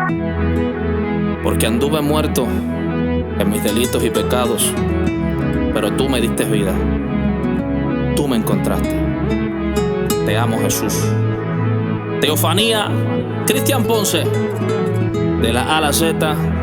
Porque anduve muerto en mis delitos y pecados, pero tú me diste vida, tú me encontraste. Te amo, Jesús. Teofanía Cristian Ponce, de la A a la Z.